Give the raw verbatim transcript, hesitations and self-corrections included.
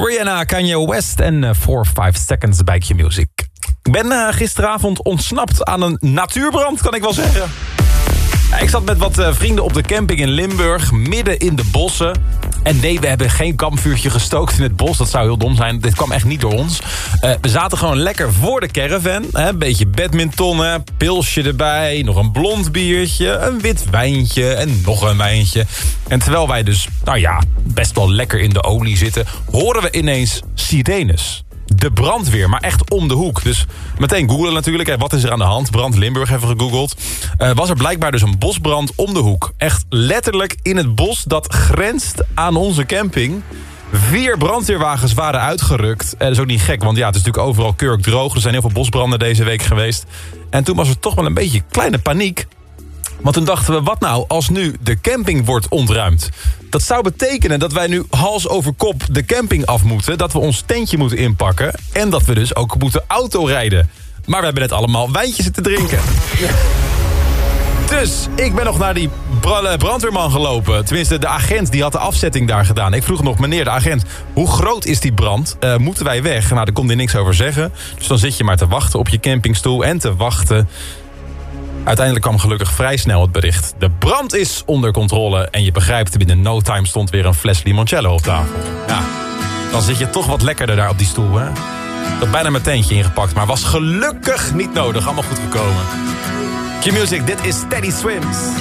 Rihanna, Kanye West en uh, four five seconds bij Q-Music. Ik ben uh, gisteravond ontsnapt aan een natuurbrand, kan ik wel zeggen. Ik zat met wat uh, vrienden op de camping in Limburg, midden in de bossen. En nee, we hebben geen kampvuurtje gestookt in het bos. Dat zou heel dom zijn. Dit kwam echt niet door ons. Uh, we zaten gewoon lekker voor de caravan. Hè, een beetje badmintonnen, pilsje erbij, nog een blond biertje, een wit wijntje en nog een wijntje. En terwijl wij dus, nou ja, best wel lekker in de olie zitten, horen we ineens sirenes. De brandweer, maar echt om de hoek. Dus meteen googlen natuurlijk. Hè, wat is er aan de hand? Brand Limburg even gegoogeld. Uh, was er blijkbaar dus een bosbrand om de hoek. Echt letterlijk in het bos dat grenst aan onze camping. Vier brandweerwagens waren uitgerukt. Dat is ook niet gek, want ja, het is natuurlijk overal kurkdroog. Er zijn heel veel bosbranden deze week geweest. En toen was er toch wel een beetje kleine paniek. Want toen dachten we, wat nou als nu de camping wordt ontruimd? Dat zou betekenen dat wij nu hals over kop de camping af moeten. Dat we ons tentje moeten inpakken. En dat we dus ook moeten autorijden. Maar we hebben net allemaal wijntjes zitten drinken. Dus ik ben nog naar die brandweerman gelopen. Tenminste, de agent die had de afzetting daar gedaan. Ik vroeg nog, meneer de agent, hoe groot is die brand? Uh, moeten wij weg? Nou, daar kon hij niks over zeggen. Dus dan zit je maar te wachten op je campingstoel en te wachten. Uiteindelijk kwam gelukkig vrij snel het bericht. De brand is onder controle en je begrijpt, binnen no time stond weer een fles limoncello op tafel. Ja, dan zit je toch wat lekkerder daar op die stoel, hè? Ik had bijna mijn tentje ingepakt, maar was gelukkig niet nodig. Allemaal goed gekomen. Q-Music, dit is Steady Swims.